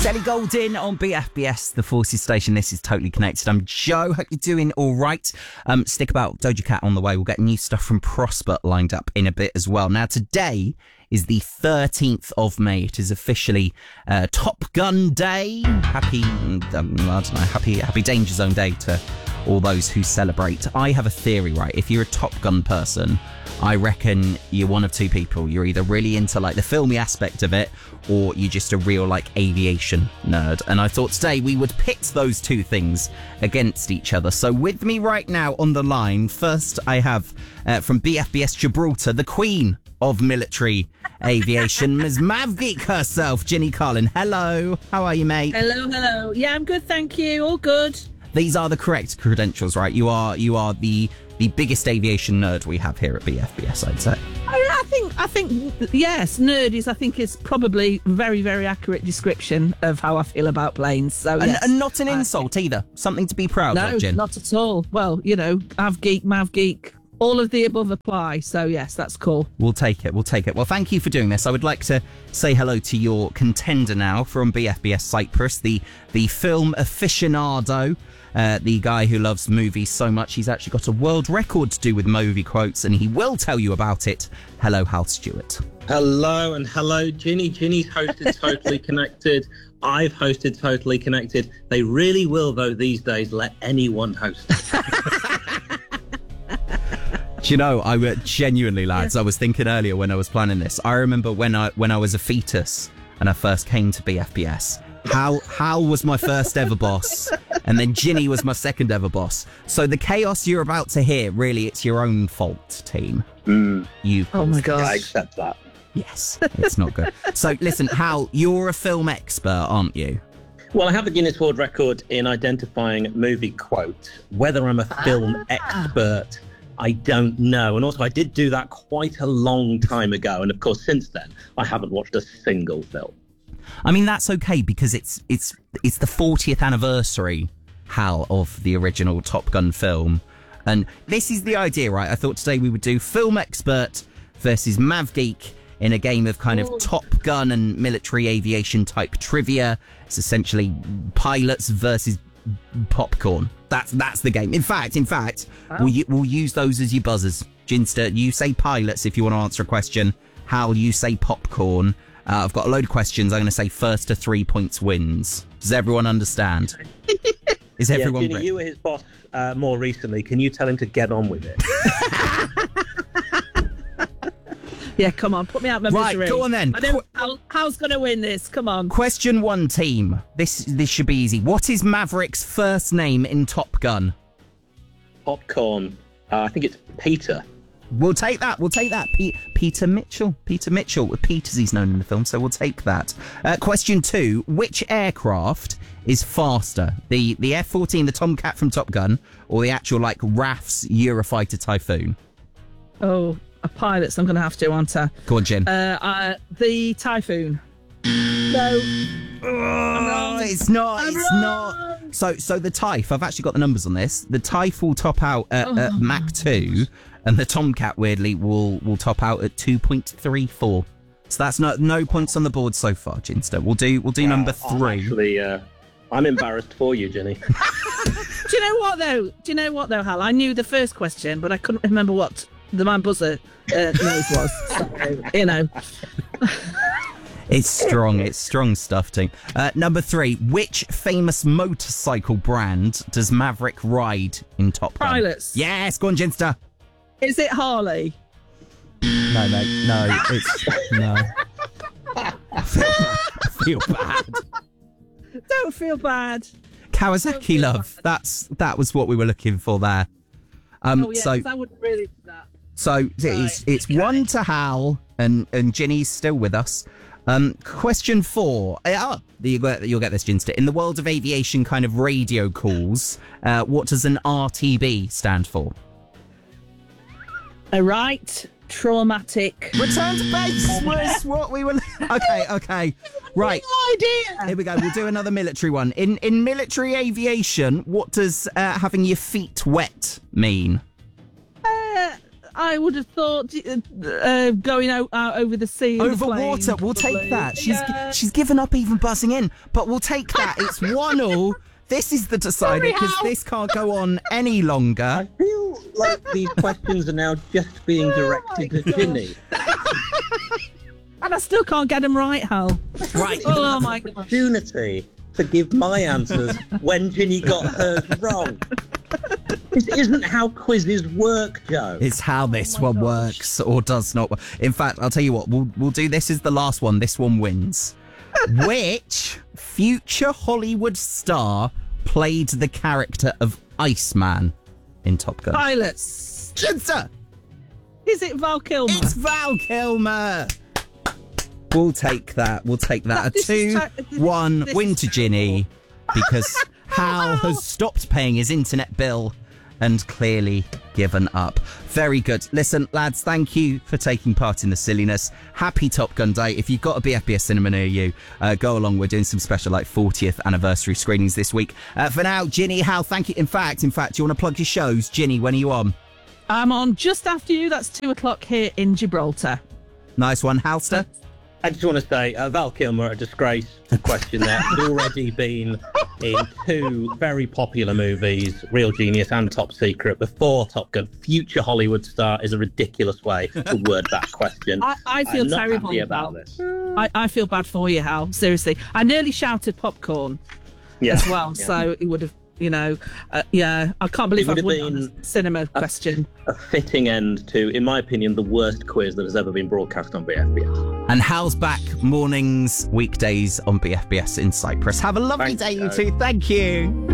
Ellie Goulding on BFBS, the Forces Station. This is Totally Connected. I'm Joe. Hope you're doing all right. Stick about, Doja Cat on the way. We'll get new stuff from Prosper lined up in a bit as well. Now, today is the 13th of May. It is officially Top Gun Day. Happy Danger Zone Day to all those who celebrate. I have a theory, right? If you're a Top Gun person, I reckon you're one of two people. You're either really into like the filmy aspect of it, or you're just a real like aviation nerd. And I thought today we would pit those two things against each other. So with me right now on the line, first I have from BFBS Gibraltar, the queen of military aviation, Ms. Mavgeek herself, Ginny Carlin. Hello, how are you, mate? Hello. Yeah, I'm good, thank you. All good. These are the correct credentials, right? You are the biggest aviation nerd we have here at BFBS, I'd say. I think yes, nerd is probably a very, very accurate description of how I feel about planes. So yes. And not an insult either. Something to be proud of, Jen. No, not at all. Well, you know, Mavgeek, all of the above apply. So yes, that's cool. We'll take it. Well, thank you for doing this. I would like to say hello to your contender now from BFBS Cyprus, the film aficionado. The guy who loves movies so much, he's actually got a world record to do with movie quotes, and he will tell you about it. Hello, Hal Stewart. Hello, Ginny. Ginny's hosted Totally Connected. I've hosted Totally Connected. They really will, though, these days, let anyone host it. Do you know, genuinely, lads, I was thinking earlier when I was planning this, I remember when I was a fetus and I first came to BFBS, Hal was my first ever boss, and then Ginny was my second ever boss. So the chaos you're about to hear, really, it's your own fault, team. Oh my God. I accept that. Yes, it's not good. So listen, Hal, you're a film expert, aren't you? Well, I have the Guinness World Record in identifying movie quotes. Whether I'm a film expert, I don't know. And also, I did do that quite a long time ago. And of course, since then, I haven't watched a single film. I mean, that's okay, because it's the 40th anniversary, Hal, of the original Top Gun film. And this is the idea, right? I thought today we would do film expert versus Mavgeek in a game of kind of Top Gun and military aviation type trivia. It's essentially pilots versus popcorn. That's the game. In fact, we'll use those as your buzzers. Ginster, you say pilots if you want to answer a question. Hal, you say popcorn. I've got a load of questions. I'm going to say first to 3 points wins. Does everyone understand? Is everyone Ginny, ready? you were his boss more recently. Can you tell him to get on with it? Yeah, come on, put me out my misery. Right, go on then. I know how's going to win this. Come on. Question 1, team. This should be easy. What is Maverick's first name in Top Gun? Popcorn. I think it's Peter. We'll take that. Peter Mitchell. Pete as he's known in the film, so we'll take that. Question 2. Which aircraft is faster? The F-14, the Tomcat from Top Gun, or the actual, like, RAF's Eurofighter Typhoon? Oh, a pilot, so I'm going to have to, aren't I? Go on, Jen. The Typhoon. No. Oh, it's not. So the Typh, I've actually got the numbers on this. The Typh will top out at Mach 2, and the Tomcat, weirdly, will top out at 2.34. So that's no points on the board so far, Ginster. We'll do number 3. I'm embarrassed for you, Jenny. Do you know what though, Hal? I knew the first question, but I couldn't remember what the man buzzer noise was. So, you know. It's strong stuff, team. Number 3, which famous motorcycle brand does Maverick ride in Top Gun? Pilots. Yes, go on, Ginster. Is it Harley? No, mate, no, it's... No. I feel bad. Don't feel bad. Kawasaki, love. That was what we were looking for there. So I wouldn't really do that. So it's 1 to Hal, and Ginny's still with us. Question 4. You'll get this, Ginster. In the world of aviation kind of radio calls, what does an RTB stand for? A right traumatic return to base was what we were... Okay. Right. No idea. Here we go. We'll do another military one. In military aviation, what does having your feet wet mean? I would have thought going out over the sea. in the Over plane, water, we'll probably. take that. Yeah. She's given up even buzzing in, but we'll take that. It's 1-1. This is the decider Sorry, because Hal. this can't go on any longer. I feel like these questions are now just being directed to Ginny. And I still can't get them right, Hal. Right. Oh my god. Opportunity to give my answers when Ginny got hers wrong. This isn't how quizzes work, Joe. It's how this one works or does not work. In fact, I'll tell you what, we'll do this as the last one. This one wins. Which future Hollywood star played the character of Iceman in Top Gun? Pilots. Answer! Is it Val Kilmer? It's Val Kilmer. We'll take that. We'll take that. This A is 2-1 this win is to Ginny because Hal has stopped paying his internet bill and clearly given up. Very good. Listen, lads, thank you for taking part in the silliness. Happy Top Gun Day. If you've got a BFBS cinema near you, go along. We're doing some special 40th anniversary screenings this week. For now, Ginny, Hal, thank you. In fact, do you want to plug your shows? Ginny, when are you on? I'm on just after you. That's 2:00 here in Gibraltar. Nice one, Halster. I just want to say, Val Kilmer, a disgrace question there. He's already been in 2 very popular movies, Real Genius and Top Secret, before Top Gun. Future Hollywood star is a ridiculous way to word that question. I feel I'm not terrible happy about this. I feel bad for you, Hal. Seriously. I nearly shouted popcorn Yeah. as well, Yeah. so it would have, I can't believe It I would have won on been a cinema question. A fitting end to, in my opinion, the worst quiz that has ever been broadcast on BFBS. And Hal's back mornings, weekdays on BFBS in Cyprus. Have a lovely Thanks, day, you Joe. two. Thank you.